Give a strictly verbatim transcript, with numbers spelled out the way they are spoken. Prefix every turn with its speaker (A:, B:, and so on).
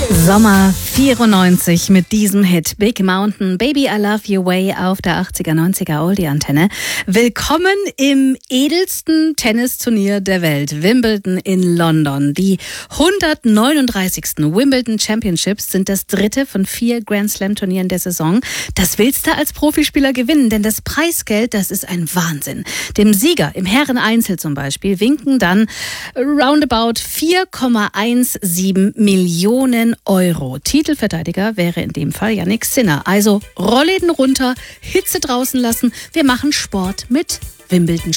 A: Sommer vierundneunzig mit diesem Hit Big Mountain, Baby I Love Your Way auf der achtziger, neunziger Oldie-Antenne. Willkommen im edelsten Tennisturnier der Welt, Wimbledon in London. Die hundertneununddreißigsten Wimbledon Championships sind das dritte von vier Grand Slam Turnieren der Saison. Das willst du als Profispieler gewinnen, denn das Preisgeld, das ist ein Wahnsinn. Dem Sieger im Herreneinzel zum Beispiel winken dann roundabout vier Komma siebzehn Millionen Euro. Titelverteidiger wäre in dem Fall Jannik Sinner. Also Rollläden runter, Hitze draußen lassen. Wir machen Sport mit Wimbledon.